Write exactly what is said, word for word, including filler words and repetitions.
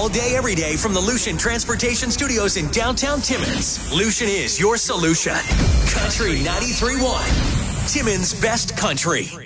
all day, every day from the Lucian Transportation Studios in downtown Timmins. Lucian is your solution. Country ninety-three point one. Timmins' best country.